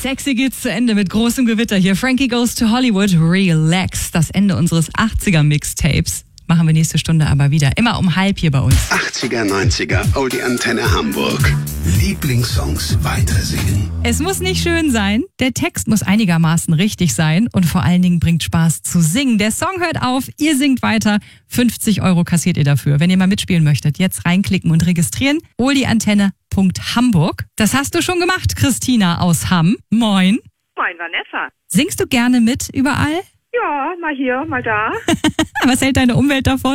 Sexy geht's zu Ende mit großem Gewitter hier. Frankie Goes to Hollywood, Relax. Das Ende unseres 80er-Mixtapes. Machen wir nächste Stunde aber wieder. Immer um 12 hier bei uns. 80er, 90er, oh, die Antenne Hamburg. Lieblingssongs weitersingen. Es muss nicht schön sein. Der Text muss einigermaßen richtig sein. Und vor allen Dingen bringt Spaß zu singen. Der Song hört auf, ihr singt weiter. 50 € kassiert ihr dafür. Wenn ihr mal mitspielen möchtet, jetzt reinklicken und registrieren. Oldieantenne.hamburg. Das hast du schon gemacht, Christina aus Hamm. Moin. Moin, Vanessa. Singst du gerne mit überall? Ja, mal hier, mal da. Was hält deine Umwelt davon?